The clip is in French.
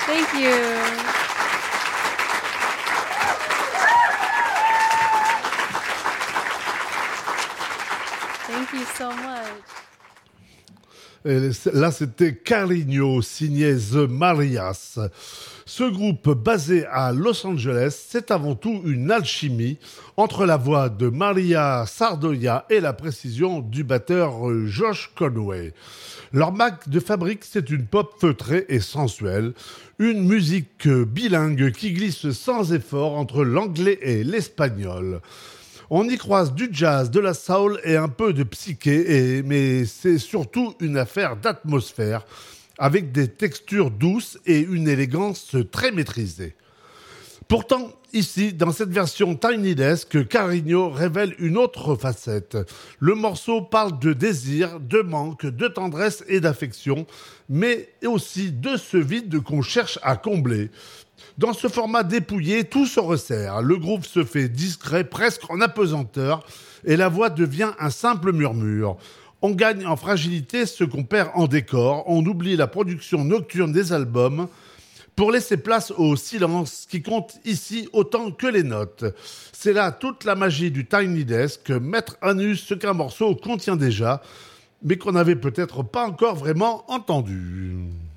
Thank you. Thank you so much. Et là, c'était Carlinhos, signé The Marias. Ce groupe, basé à Los Angeles, c'est avant tout une alchimie entre la voix de Maria Sardoia et la précision du batteur Josh Conway. Leur marque de fabrique, c'est une pop feutrée et sensuelle, une musique bilingue qui glisse sans effort entre l'anglais et l'espagnol. On y croise du jazz, de la soul et un peu de psyché, mais c'est surtout une affaire d'atmosphère, avec des textures douces et une élégance très maîtrisée. Pourtant, ici, dans cette version Tiny Desk, Carlinhos révèle une autre facette. Le morceau parle de désir, de manque, de tendresse et d'affection, mais aussi de ce vide qu'on cherche à combler. Dans ce format dépouillé, tout se resserre. Le groove se fait discret, presque en apesanteur, et la voix devient un simple murmure. On gagne en fragilité ce qu'on perd en décor. On oublie la production nocturne des albums pour laisser place au silence qui compte ici autant que les notes. C'est là toute la magie du Tiny Desk, mettre à nu ce qu'un morceau contient déjà, mais qu'on n'avait peut-être pas encore vraiment entendu.